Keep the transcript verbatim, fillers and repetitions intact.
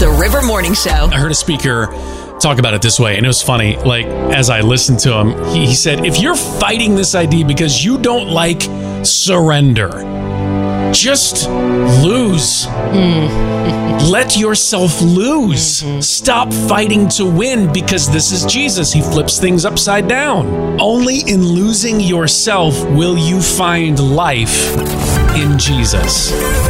The River Morning Show. I heard a speaker talk about it this way, and it was funny. Like, as I listened to him, he, he said, if you're fighting this idea because you don't like surrender, just lose. Mm. Let yourself lose. Mm-hmm. Stop fighting to win, because this is Jesus. He flips things upside down. Only in losing yourself will you find life in Jesus.